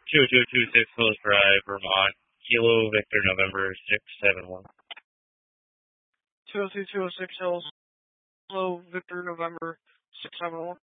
20226 Hills Drive, Vermont. Kilo Victor November 671. 20226 Hills, Kilo Victor November 671.